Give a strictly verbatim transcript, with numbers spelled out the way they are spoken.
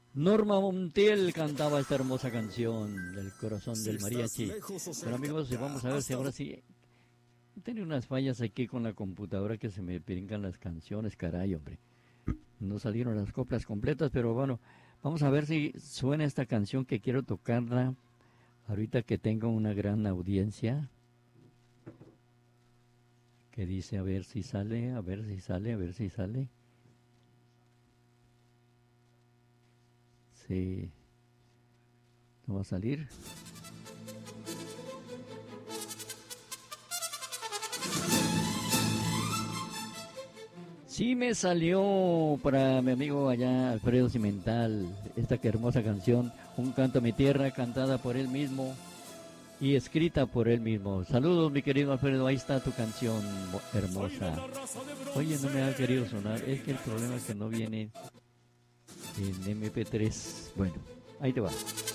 Norma Montiel cantaba esta hermosa canción del corazón Si del estás mariachi. lejos o Pero cerca, amigos, vamos a ver si hasta ahora sí. Tengo unas fallas aquí con la computadora que se me brincan las canciones, caray, hombre. No salieron las coplas completas, pero bueno, vamos a ver si suena esta canción que quiero tocarla ahorita que tengo una gran audiencia. Que dice a ver si sale, a ver si sale, a ver si sale. Sí, no va a salir. Sí me salió para mi amigo allá, Alfredo Cimental, esta que hermosa canción, Un canto a mi tierra, cantada por él mismo y escrita por él mismo. Saludos, mi querido Alfredo, ahí está tu canción hermosa. Oye, no me ha querido sonar, es que el problema es que no viene en eme pe tres. Bueno, ahí te va.